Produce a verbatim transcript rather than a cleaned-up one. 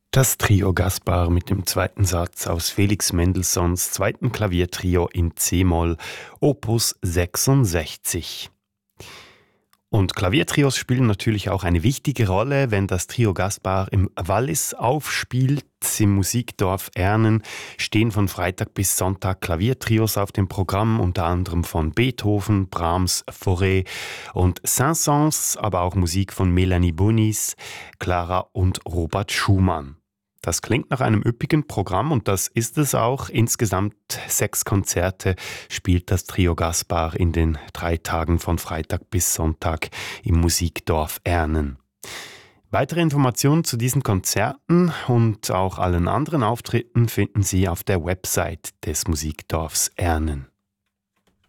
Das Trio Gaspar mit dem zweiten Satz aus Felix Mendelssohns zweiten Klaviertrio in C-Moll, Opus sechsundsechzig. Und Klaviertrios spielen natürlich auch eine wichtige Rolle, wenn das Trio Gaspar im Wallis aufspielt. Im Musikdorf Ernen stehen von Freitag bis Sonntag Klaviertrios auf dem Programm, unter anderem von Beethoven, Brahms, Fauré und Saint-Saëns, aber auch Musik von Melanie Bonis, Clara und Robert Schumann. Das klingt nach einem üppigen Programm und das ist es auch. Insgesamt sechs Konzerte spielt das Trio Gaspar in den drei Tagen von Freitag bis Sonntag im Musikdorf Ernen. Weitere Informationen zu diesen Konzerten und auch allen anderen Auftritten finden Sie auf der Website des Musikdorfs Ernen.